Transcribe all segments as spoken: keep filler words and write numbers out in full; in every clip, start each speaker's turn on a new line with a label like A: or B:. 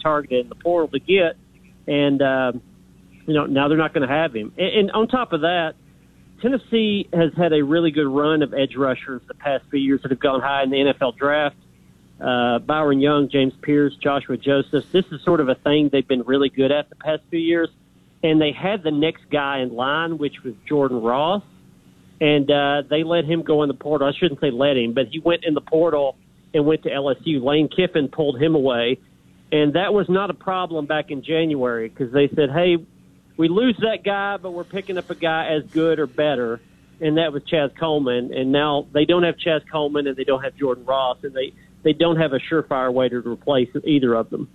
A: targeted in the portal to get. And, uh, you know, now they're not going to have him. And, and on top of that, Tennessee has had a really good run of edge rushers the past few years that have gone high in the N F L draft. Uh, Byron Young, James Pierce, Joshua Joseph. This is sort of a thing they've been really good at the past few years. And they had the next guy in line, which was Jordan Ross. And uh, they let him go in the portal. I shouldn't say let him, but he went in the portal and went to L S U. Lane Kiffin pulled him away. And that was not a problem back in January because they said, hey, we lose that guy, but we're picking up a guy as good or better. And that was Chaz Coleman. And now they don't have Chaz Coleman and they don't have Jordan Ross. And they, they don't have a surefire way to replace either of them.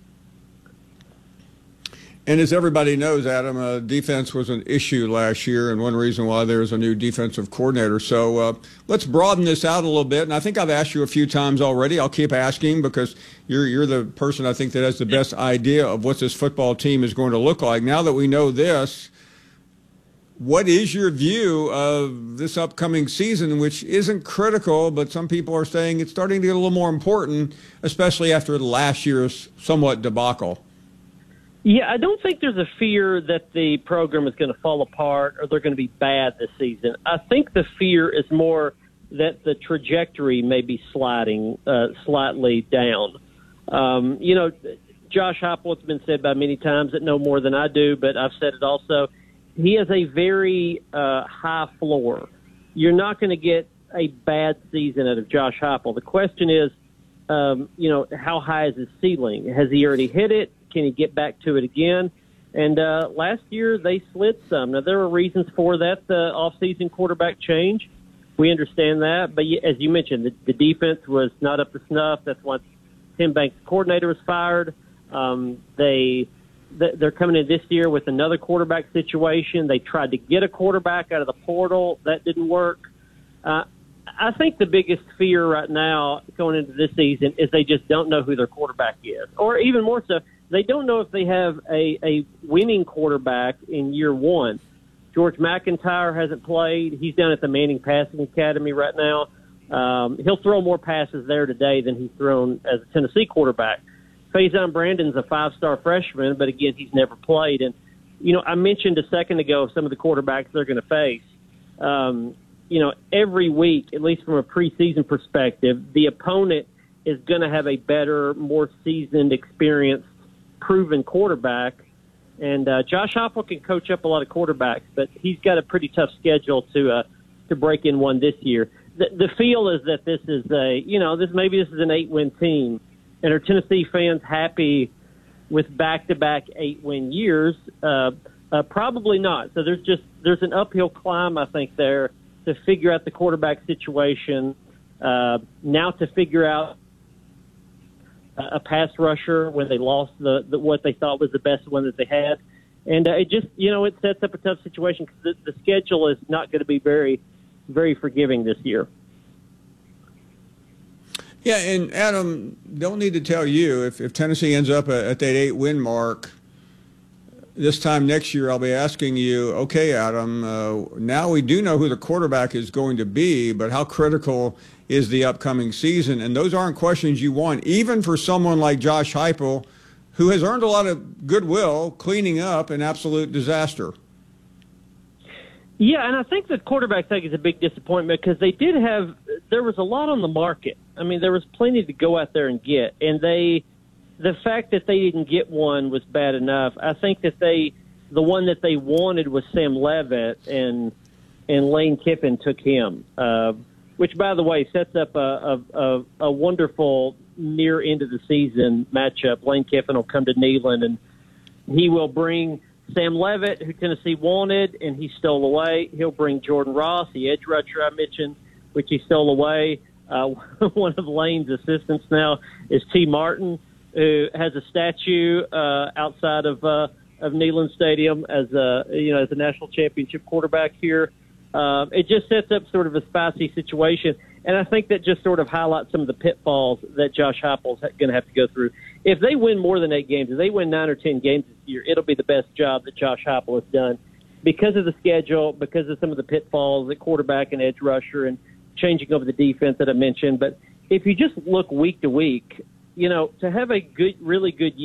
B: And as everybody knows, Adam, uh, defense was an issue last year, and one reason why there's a new defensive coordinator. So uh, let's broaden this out a little bit. And I think I've asked you a few times already. I'll keep asking because you're you're the person I think that has the best idea of what this football team is going to look like. Now that we know this, what is your view of this upcoming season, which isn't critical, but some people are saying it's starting to get a little more important, especially after last year's somewhat debacle?
A: Yeah, I don't think there's a fear that the program is going to fall apart or they're going to be bad this season. I think the fear is more that the trajectory may be sliding uh, slightly down. Um, you know, Josh Heupel, it's been said by many times that know more than I do, but I've said it also. He has a very uh, high floor. You're not going to get a bad season out of Josh Heupel. The question is, um, you know, how high is his ceiling? Has he already hit it? Can he get back to it again? And uh, last year they slid some. Now, there were reasons for that, the off-season quarterback change. We understand that. But as you mentioned, the, the defense was not up to snuff. That's why Tim Banks' coordinator was fired. Um, they, they're coming in this year with another quarterback situation. They tried to get a quarterback out of the portal. That didn't work. Uh, I think the biggest fear right now going into this season is they just don't know who their quarterback is. Or even more so, they don't know if they have a, a winning quarterback in year one. George McIntyre hasn't played. He's down at the Manning Passing Academy right now. Um, he'll throw more passes there today than he's thrown as a Tennessee quarterback. Faison Brandon's a five-star freshman, but again, he's never played. And, you know, I mentioned a second ago some of the quarterbacks they're going to face. Um, you know, every week, at least from a preseason perspective, the opponent is going to have a better, more seasoned, experienced, proven quarterback. And uh, Josh Heupel can coach up a lot of quarterbacks, but he's got a pretty tough schedule to uh, to break in one this year. The, the feel is that this is a, you know, this maybe this is an eight-win team. And are Tennessee fans happy with back-to-back eight-win years? Uh, uh, probably not. So there's just there's an uphill climb, I think, there to figure out the quarterback situation. Uh, now to figure out a pass rusher when they lost the, the what they thought was the best one that they had. And uh, it just, you know, it sets up a tough situation because the, the schedule is not going to be very, very forgiving this year.
B: Yeah, and Adam, don't need to tell you, if, if Tennessee ends up at, at that eight-win mark, this time next year I'll be asking you, okay, Adam, uh, now we do know who the quarterback is going to be, but how critical is the upcoming season? And those aren't questions you want, even for someone like Josh Heupel, who has earned a lot of goodwill cleaning up an absolute disaster.
A: Yeah, and I think the quarterback thing is a big disappointment because they did have – there was a lot on the market. I mean, there was plenty to go out there and get, and they – the fact that they didn't get one was bad enough. I think that they, the one that they wanted was Sam Levitt, and and Lane Kiffin took him, uh, which, by the way, sets up a, a, a wonderful near end of the season matchup. Lane Kiffin will come to Neyland, and he will bring Sam Levitt, who Tennessee wanted, and he stole away. He'll bring Jordan Ross, the edge rusher I mentioned, which he stole away. Uh, one of Lane's assistants now is T. Martin, who has a statue uh, outside of uh, of Neyland Stadium as a you know as a national championship quarterback here. Uh, it just sets up sort of a spicy situation, and I think that just sort of highlights some of the pitfalls that Josh Heupel's going to have to go through. If they win more than eight games, if they win nine or ten games this year, it'll be the best job that Josh Heupel has done because of the schedule, because of some of the pitfalls at quarterback and edge rusher, and changing over the defense that I mentioned. But if you just look week to week, you know, to have a good, really good year